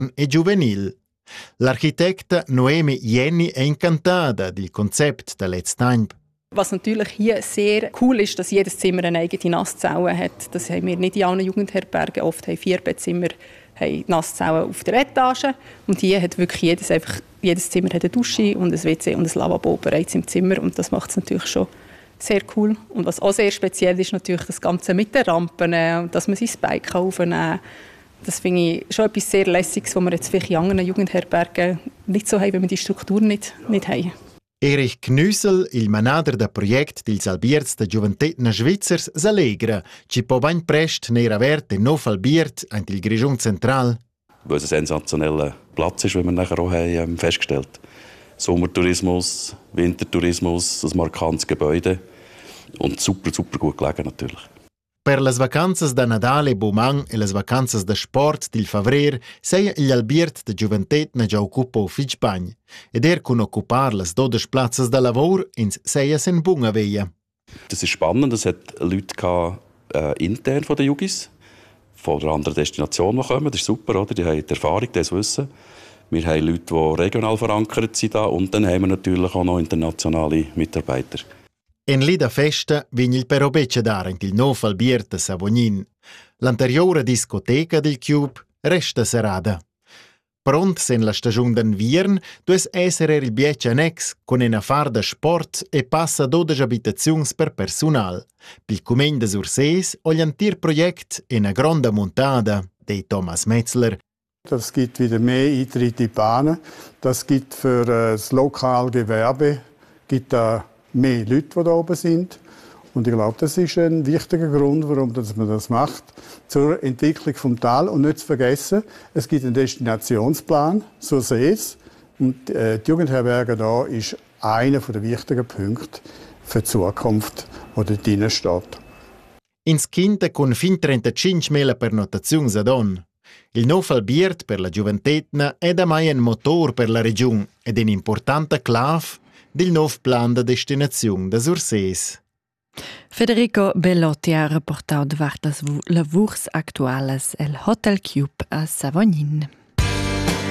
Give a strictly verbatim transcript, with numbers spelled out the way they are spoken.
e juvenil. L'architekta Noemi Jenny è incantata del Konzept der letzten Time. Was natürlich hier sehr cool ist, dass jedes Zimmer eine eigene Nasszelle hat. Das haben wir nicht in allen Jugendherbergen. Oft haben vier Bettzimmer haben Nasszellen auf der Etage. Und hier hat wirklich jedes, einfach, jedes Zimmer hat eine Dusche und ein W C und ein Lavabo bereits im Zimmer. Und das macht es natürlich schon sehr cool. Und was auch sehr speziell ist, natürlich das Ganze mit den Rampen, dass man sein Bike aufnehmen kann. Das finde ich schon etwas sehr Lässiges, was wir jetzt vielleicht in anderen Jugendherbergen nicht so haben, wenn wir die Struktur nicht, nicht haben. Erich Knüssel, il manager del progetto dils Albiers de Giuventetna Svizzers, s'allegra, ci po bain prest nera verte no Albiert ant il Grigion Central. Weil es ein sensationeller Platz ist, wie wir nachher auch haben festgestellt. Sommertourismus, Wintertourismus, ein markantes Gebäude und super, super gut gelegen natürlich. Per las vacanzas da Nadale, Beaumont e las vacanzas da Sport dil Favrer sei gli Albiert de Giuventetna già occupò fich bagn. Ed er con occupar las dodici plazzas da lavoro ins sei sen bunga veia. Das ist spannend, es hat Leute gehabt, äh, intern von den Jugis, von einer anderen Destination, die kommen. Das ist super, oder? Die haben die Erfahrung, das Wissen. Wir haben Leute, die regional verankert sind da, und dann haben wir natürlich auch noch internationale Mitarbeiter. En lì da festa vign il però becedare il nuovo Albiert de Savognin. L'anteriore discoteca del Cube resta serrada. Pront sen la stagione d'invierno, dues essere il biec annex con una far da sport e passa dodici abitazioni per personal. Pil cumen de Sursees o l'antir projekt in una grande montada de Thomas Metzler. Das gibt wieder mehr Eintritte in die Bahnen. Das gibt für das lokale Gewerbe gibt da mehr Leute, die da oben sind. Und ich glaube, das ist ein wichtiger Grund, warum man das macht, zur Entwicklung des Tals. Und nicht zu vergessen, es gibt einen Destinationsplan, so sehe es. Und äh, die Jugendherberge da ist einer der wichtigen Punkte für die Zukunft, die dort drin steht. Ins Quinta con fin trentacinquemila pernotazioni ad on. Il nuovo Albiert per la Giuventetna è da mai un motor per la regione ed un importante clave del nuovo plan de destinazione da Sursees. Federico Bellotti ha reportato davart las lavurs actuales el Hotel Cube a Savognin.